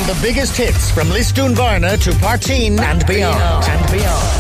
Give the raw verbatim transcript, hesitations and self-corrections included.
the biggest hits from Listún Varna to Parteen and beyond. And beyond.